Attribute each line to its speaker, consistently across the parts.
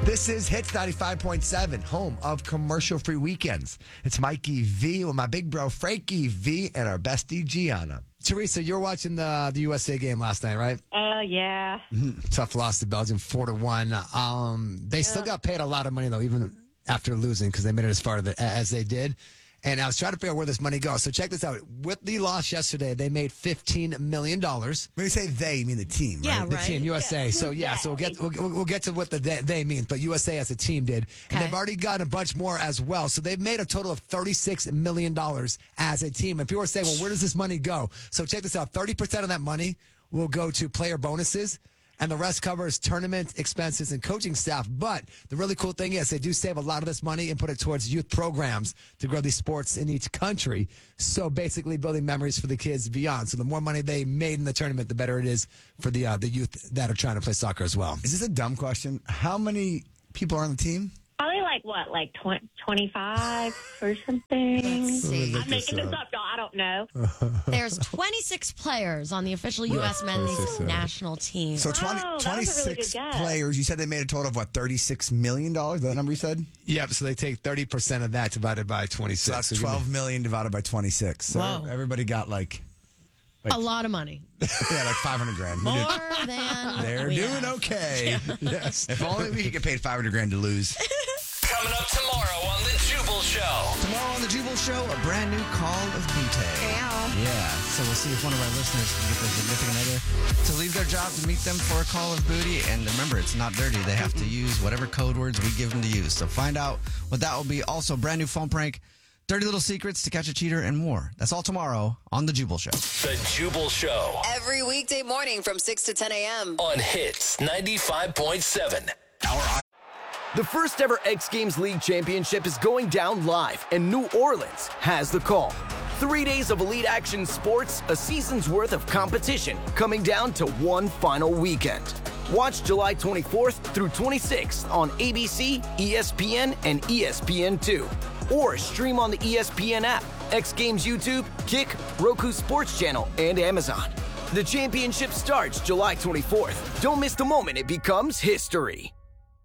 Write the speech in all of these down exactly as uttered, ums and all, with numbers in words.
Speaker 1: This is Hits ninety-five point seven, home of commercial-free weekends. It's Mikey V with my big bro Frankie V and our bestie Gianna. Teresa, you were watching the the U S A game last night, right?
Speaker 2: Uh, yeah.
Speaker 1: Mm-hmm. Tough loss to Belgium, four to one. Um, they yeah. still got paid a lot of money though, even after losing, because they made it as far as they did. And I was trying to figure out where this money goes. So check this out. With the loss yesterday, they made fifteen million dollars. When you say they, you mean the team, right?
Speaker 3: Yeah, right.
Speaker 1: The team, U S A. Yeah. So, yeah, so we'll get we'll, we'll get to what the they, they means. But U S A as a team did. And okay. they've already gotten a bunch more as well. So they've made a total of thirty-six million dollars as a team. And people are saying, well, where does this money go? So check this out. thirty percent of that money will go to player bonuses. And the rest covers tournament expenses and coaching staff. But the really cool thing is they do save a lot of this money and put it towards youth programs to grow these sports in each country. So basically building memories for the kids beyond. So the more money they made in the tournament, the better it is for the uh, the youth that are trying to play soccer as well. Is this a dumb question? How many people are on the team?
Speaker 2: Probably like, what, like twenty, twenty-five or something?
Speaker 3: Let's see.
Speaker 2: I'm making this up, y'all. I don't know.
Speaker 3: There's twenty-six players on the official U S men's national team.
Speaker 1: So twenty,
Speaker 2: oh,
Speaker 1: twenty-six
Speaker 2: really
Speaker 1: players. You said they made a total of, what, thirty-six million dollars? That number you said? Yep, so they take thirty percent of that divided by twenty-six. So that's twelve million divided by twenty-six. So
Speaker 3: Whoa.
Speaker 1: everybody got like...
Speaker 3: Like, a lot of money.
Speaker 1: Yeah, like five hundred grand.
Speaker 3: More than
Speaker 1: They're
Speaker 3: we
Speaker 1: doing
Speaker 3: have.
Speaker 1: okay. Yeah. Yes. If only we could get paid five hundred grand to lose.
Speaker 4: Coming up tomorrow on The Jubal Show.
Speaker 5: Tomorrow on The Jubal Show, a brand new Call of Duty.
Speaker 3: Yeah.
Speaker 5: Yeah, so we'll see if one of our listeners can get their significant other to leave their job to meet them for a Call of Booty. And remember, it's not dirty. They have to use whatever code words we give them to use. So find out what that will be. Also, brand new phone prank, dirty little secrets to catch a cheater, and more. That's all tomorrow on The Jubal Show.
Speaker 4: The Jubal Show.
Speaker 6: Every weekday morning from six to ten a.m.
Speaker 4: on Hits ninety-five point seven. Our
Speaker 7: The first ever X Games League Championship is going down live, and New Orleans has the call. Three days of elite action sports, a season's worth of competition, coming down to one final weekend. Watch July twenty-fourth through twenty-sixth on A B C, E S P N, and E S P N two. Or stream on the E S P N app, X Games YouTube, Kick, Roku Sports Channel, and Amazon. The championship starts July twenty-fourth. Don't miss the moment it becomes history.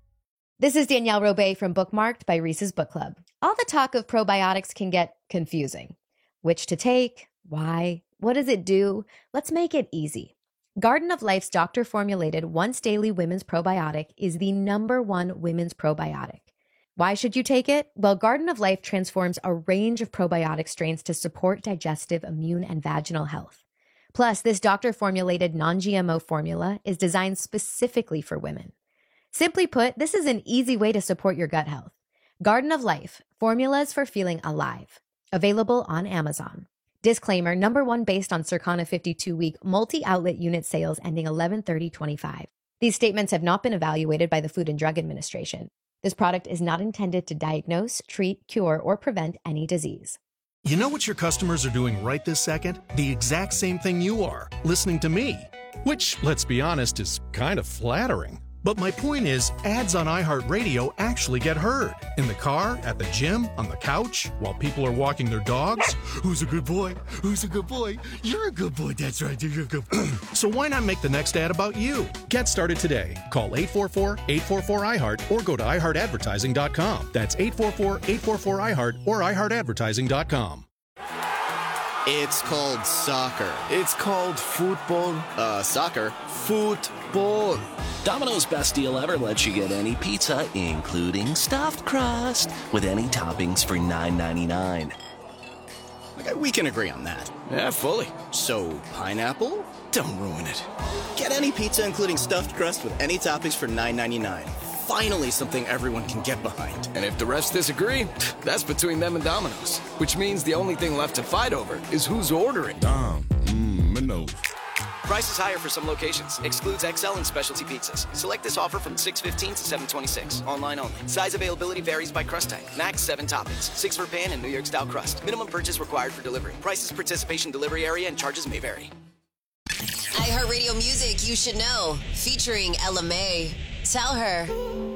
Speaker 8: This is Danielle Robay from Bookmarked by Reese's Book Club. All the talk of probiotics can get confusing. Which to take? Why? What does it do? Let's make it easy. Garden of Life's doctor-formulated once-daily women's probiotic is the number one women's probiotic. Why should you take it? Well, Garden of Life transforms a range of probiotic strains to support digestive, immune, and vaginal health. Plus, this doctor-formulated non-G M O formula is designed specifically for women. Simply put, this is an easy way to support your gut health. Garden of Life, formulas for feeling alive. Available on Amazon. Disclaimer, number one based on Circana fifty-two week multi-outlet unit sales ending eleven thirty twenty-five. These statements have not been evaluated by the Food and Drug Administration. This product is not intended to diagnose, treat, cure, or prevent any disease.
Speaker 9: You know what your customers are doing right this second? The exact same thing you are, listening to me. Which, let's be honest, is kind of flattering. But my point is, ads on iHeartRadio actually get heard. In the car, at the gym, on the couch, while people are walking their dogs. Who's a good boy? Who's a good boy? You're a good boy. That's right. You're a good boy. So why not make the next ad about you? Get started today. Call eight four four, eight four four, I heart or go to i heart advertising dot com. That's eight four four, eight four four, I heart or i heart advertising dot com.
Speaker 10: It's called soccer. It's called football. Uh, soccer. Football.
Speaker 11: Domino's best deal ever lets you get any pizza, including stuffed crust, with any toppings for nine ninety-nine.
Speaker 10: Okay, we can agree on that.
Speaker 11: Yeah, fully.
Speaker 10: So, pineapple? Don't ruin it. Get any pizza, including stuffed crust, with any toppings for nine ninety-nine. Finally, something everyone can get behind.
Speaker 12: And if the rest disagree, that's between them and Domino's. Which means the only thing left to fight over is who's ordering.
Speaker 13: Dom, mmm, Minos.
Speaker 14: Price is higher for some locations. Excludes X L and specialty pizzas. Select this offer from six fifteen to seven twenty-six. Online only. Size availability varies by crust type. Max seven toppings. Six for pan and New York style crust. Minimum purchase required for delivery. Prices, participation, delivery area, and charges may vary.
Speaker 6: iHeartRadio Music You Should Know. Featuring Ella May. Tell her.